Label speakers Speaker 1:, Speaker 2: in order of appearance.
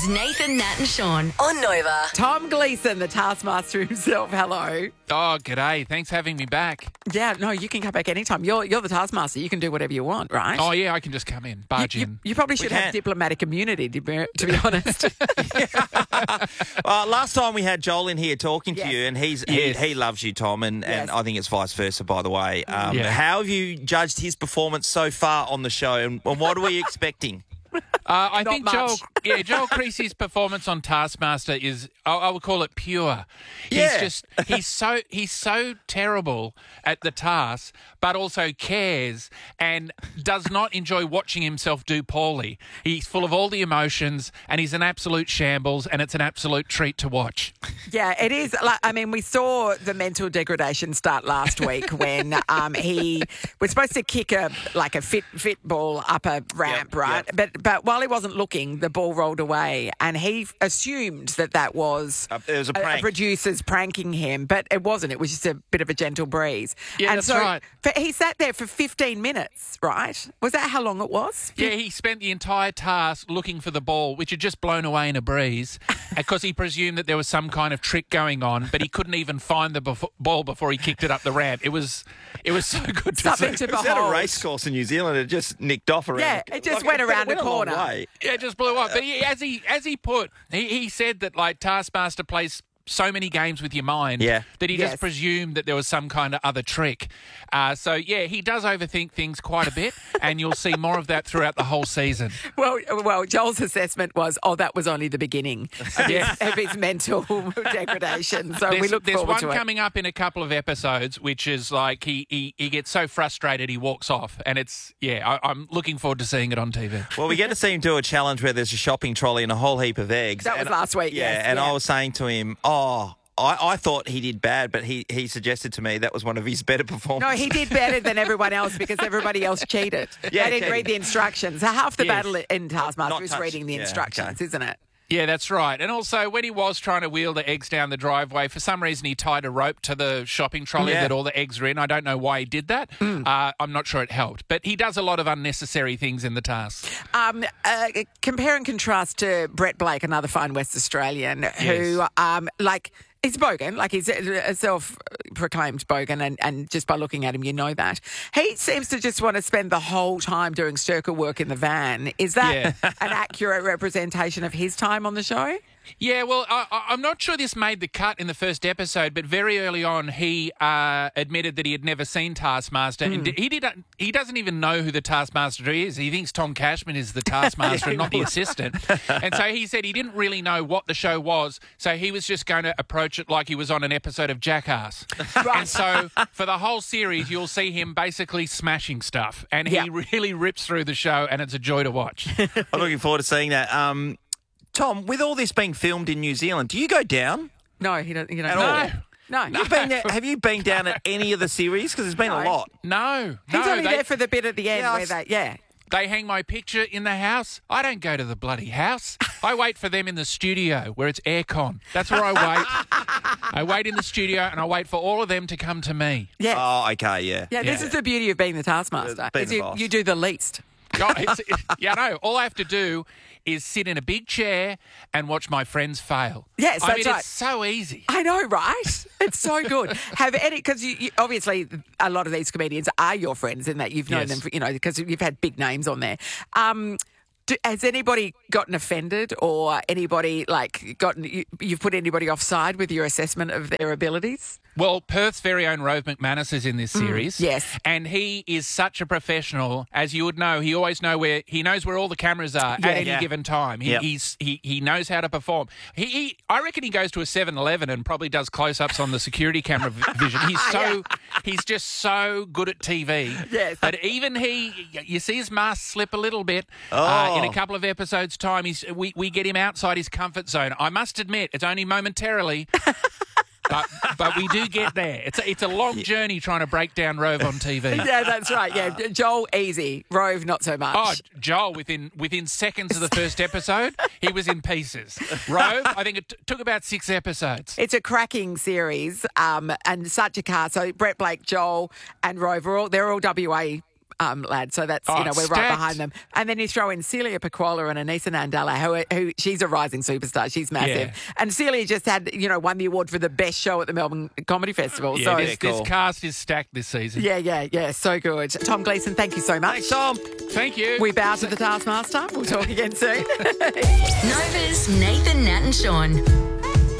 Speaker 1: is Nathan, Nat and Sean on Nova.
Speaker 2: Tom Gleeson, the Taskmaster himself. Hello.
Speaker 3: Oh, g'day. Thanks for having me back.
Speaker 2: Yeah, no, you can come back anytime. You're the Taskmaster. You can do whatever you want, right?
Speaker 3: Oh, yeah, I can just come in, barge in.
Speaker 2: You probably should have diplomatic immunity, to be honest.
Speaker 4: Last time we had Joel in here talking to you, and he loves you, Tom, and I think it's vice versa, by the way. How have you judged his performance so far on the show, and what are we expecting?
Speaker 3: I think
Speaker 2: much.
Speaker 3: Joel Creasy's performance on Taskmaster is, I would call it pure.
Speaker 4: Yeah.
Speaker 3: He's so terrible at the task, but also cares and does not enjoy watching himself do poorly. He's full of all the emotions, and he's an absolute shambles, and it's an absolute treat to watch.
Speaker 2: Yeah, it is. We saw the mental degradation start last week when he was supposed to kick a fit ball up a ramp, right?
Speaker 4: Yep.
Speaker 2: But while he wasn't looking, the ball rolled away, and he assumed that was
Speaker 4: it was a prank.
Speaker 2: Producers pranking him, but it wasn't. It was just a bit of a gentle breeze.
Speaker 3: Yeah, that's right.
Speaker 2: He sat there for 15 minutes, right? Was that how long it was?
Speaker 3: Yeah, he spent the entire task looking for the ball, which had just blown away in a breeze, because he presumed that there was some kind of trick going on, but he couldn't even find the ball before he kicked it up the ramp. It was so good to
Speaker 2: Something
Speaker 3: see.
Speaker 2: to
Speaker 4: It was at a
Speaker 2: behold.
Speaker 4: race course in New Zealand. It just nicked off around.
Speaker 2: Yeah, it just went around the
Speaker 4: a long
Speaker 2: corner.
Speaker 4: way.
Speaker 3: Yeah, it just blew up. But he said that Taskmaster plays so many games with your mind that he just presumed that there was some kind of other trick. He does overthink things quite a bit, and you'll see more of that throughout the whole season.
Speaker 2: Well, Joel's assessment was, that was only the beginning of his mental degradation. So we look
Speaker 3: there's
Speaker 2: forward
Speaker 3: one
Speaker 2: to it.
Speaker 3: coming up in a couple of episodes, which is like he gets so frustrated he walks off, and I'm looking forward to seeing it on TV.
Speaker 4: Well, we get to see him do a challenge where there's a shopping trolley and a whole heap of eggs.
Speaker 2: That was last week, yes.
Speaker 4: And
Speaker 2: Yeah.
Speaker 4: I was saying to him, I thought he did bad, but he suggested to me that was one of his better performances.
Speaker 2: No, he did better than everyone else because everybody else cheated.
Speaker 4: Yeah,
Speaker 2: They didn't
Speaker 4: cheated.
Speaker 2: read the instructions. Half the
Speaker 3: Yes.
Speaker 2: battle in Taskmaster
Speaker 4: Not
Speaker 2: is
Speaker 4: touched.
Speaker 2: reading the
Speaker 4: Yeah,
Speaker 2: instructions,
Speaker 4: okay.
Speaker 2: isn't it?
Speaker 3: Yeah, that's right. And also, when he was trying to wheel the eggs down the driveway, for some reason he tied a rope to the shopping trolley that all the eggs were in. I don't know why he did that. I'm not sure it helped. But he does a lot of unnecessary things in the task.
Speaker 2: Compare and contrast to Brett Blake, another fine West Australian, who, he's bogan, he's a self-proclaimed bogan, and just by looking at him, you know that. He seems to just want to spend the whole time doing circle work in the van. Is that an accurate representation of his time on the show?
Speaker 3: Yeah, well, I'm not sure this made the cut in the first episode, but very early on he admitted that he had never seen Taskmaster. And he doesn't even know who the Taskmaster is. He thinks Tom Cashman is the Taskmaster and not the assistant. And so he said he didn't really know what the show was, so he was just going to approach it like he was on an episode of Jackass.
Speaker 2: Right.
Speaker 3: And so for the whole series, you'll see him basically smashing stuff. And he really rips through the show, and it's a joy to watch.
Speaker 4: I'm looking forward to seeing that. Tom, with all this being filmed in New Zealand, do you go down?
Speaker 2: No, he don't. You know,
Speaker 4: At all?
Speaker 2: No.
Speaker 4: You've been there, have you been down at any of the series? Because there's been a lot.
Speaker 3: No.
Speaker 2: He's only there for the bit at the end
Speaker 4: Yeah,
Speaker 2: where
Speaker 3: They hang my picture in the house. I don't go to the bloody house. I wait for them in the studio where it's aircon. That's where I wait. I wait in the studio and I wait for all of them to come to me.
Speaker 2: Yeah.
Speaker 4: Oh, okay, yeah.
Speaker 2: Yeah, this is the beauty of being the Taskmaster.
Speaker 4: Being
Speaker 2: is
Speaker 4: the
Speaker 2: you,
Speaker 4: boss.
Speaker 2: you do the least.
Speaker 3: No. All I have to do is sit in a big chair and watch my friends fail.
Speaker 2: Yes, that's right.
Speaker 3: It's so easy.
Speaker 2: I know, right? It's so good. Because you obviously a lot of these comedians are your friends in that you've known them, because you've had big names on there. Has anybody gotten offended or anybody you've put anybody offside with your assessment of their abilities?
Speaker 3: Well, Perth's very own Rove McManus is in this series.
Speaker 2: yes.
Speaker 3: And he is such a professional, as you would know. He always knows where all the cameras are at any given time. He knows how to perform. I reckon he goes to a 7-Eleven and probably does close-ups on the security camera vision. He's just so good at TV.
Speaker 2: Yes.
Speaker 3: But even you see his mask slip a little bit in a couple of episodes' time. We get him outside his comfort zone. I must admit, it's only momentarily. But we do get there. It's a long journey trying to break down Rove on TV.
Speaker 2: Yeah, that's right. Yeah, Joel, easy. Rove, not so much.
Speaker 3: Oh, Joel, within seconds of the first episode, he was in pieces. Rove, I think it took about 6 episodes.
Speaker 2: It's a cracking series and such a cast. So Brett Blake, Joel and Rove, they're all WA lad. So that's, we're
Speaker 3: stacked.
Speaker 2: right behind them. And then you throw in Celia Pacquola and Anissa Nandala, who she's a rising superstar. She's massive.
Speaker 3: Yeah.
Speaker 2: And Celia just had, won the award for the best show at the Melbourne Comedy Festival.
Speaker 3: Yeah,
Speaker 2: so
Speaker 3: this cast is stacked this season.
Speaker 2: Yeah. So good. Tom Gleeson, thank you so much.
Speaker 4: Thanks, Tom.
Speaker 3: Thank you.
Speaker 2: We bow to the Taskmaster. We'll talk again soon.
Speaker 1: Nova's Nathan, Nat and Sean.